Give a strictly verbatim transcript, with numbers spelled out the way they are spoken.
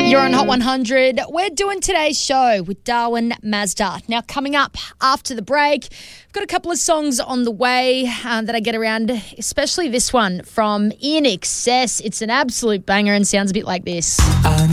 You're on Hot one hundred. We're doing today's show with Darwin Mazda. Now, coming up after the break, I've got a couple of songs on the way um, that I get around, especially this one from Ian Excess. It's an absolute banger and sounds a bit like this.